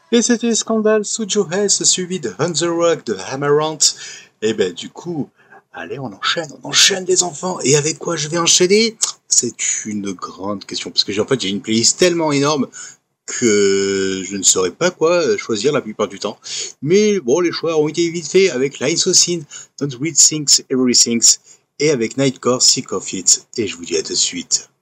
Et c'était Scandal sous Joe Hess, suivi de On the Rock de Amaranth. Et ben du coup, allez, on enchaîne les enfants. Et avec quoi je vais enchaîner? C'est une grande question, parce que j'ai une playlist tellement énorme que je ne saurais pas quoi choisir la plupart du temps. Mais bon, les choix ont été vite faits avec Lines of Sin, Don't Read Things, Everything, et avec Nightcore, Sick of It. Et je vous dis à de suite.